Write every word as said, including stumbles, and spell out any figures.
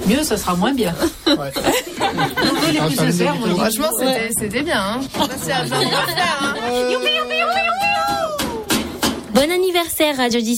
mieux, ça sera moins bien. Ouais. Les plus sincères, moi, franchement, c'était, ouais. c'était bien. Hein. C'est à bien de refaire. Hein. Bon anniversaire, Radio dix-huit.